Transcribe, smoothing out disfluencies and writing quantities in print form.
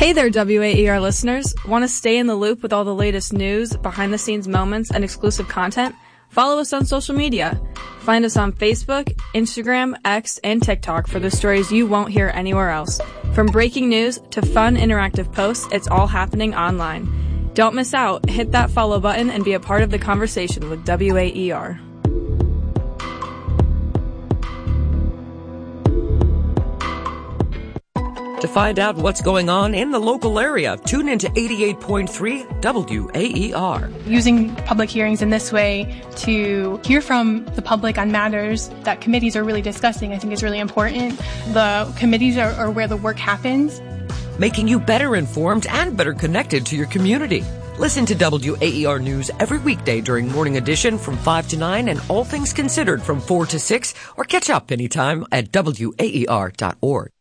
Hey there, WAER listeners. Want to stay in the loop with all the latest news, behind-the-scenes moments, and exclusive content? Follow us on social media. Find us on Facebook, Instagram, X, and TikTok for the stories you won't hear anywhere else. From breaking news to fun, interactive posts, it's all happening online. Don't miss out. Hit that follow button and be a part of the conversation with WAER. To find out what's going on in the local area, tune into 88.3 WAER. Using public hearings in this way to hear from the public on matters that committees are really discussing, I think is really important. The committees are where the work happens. Making you better informed and better connected to your community. Listen to WAER News every weekday during Morning Edition from 5 to 9 and All Things Considered from 4 to 6, or catch up anytime at WAER.org.